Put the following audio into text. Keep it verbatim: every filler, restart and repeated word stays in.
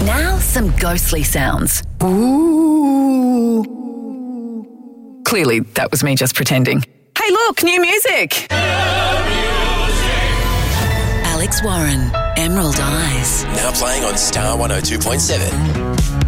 Now, some ghostly sounds. Ooh. Clearly, that was me just pretending. Hey, look, new music. Alex Warren, Emerald Eyes. Now playing on Star one oh two point seven.